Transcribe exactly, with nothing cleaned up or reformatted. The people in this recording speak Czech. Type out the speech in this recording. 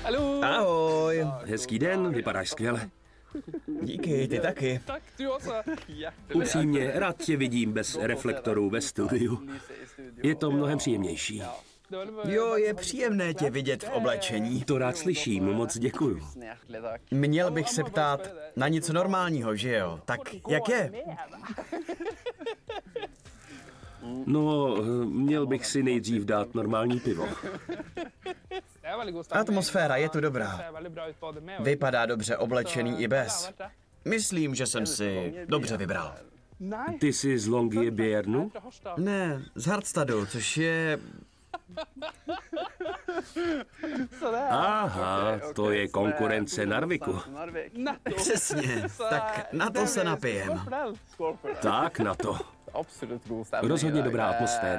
Ahoj. Hezký den, vypadáš skvěle. Díky, ty taky. Upřímně, rád tě vidím bez reflektorů ve studiu. Je to mnohem příjemnější. Jo, je příjemné tě vidět v oblečení. To rád slyším, moc děkuju. Měl bych se ptát na nic normálního, že jo? Tak jak je? No, měl bych si nejdřív dát normální pivo. Atmosféra je tu dobrá. Vypadá dobře oblečený i bez. Myslím, že jsem si dobře vybral. Ty jsi z Longie Bjernu? Ne, z Hardstadu, což je... Aha, to je konkurence Narviku. Přesně, tak na to se napijem. Tak na to. Rozhodně dobrá atmosféra.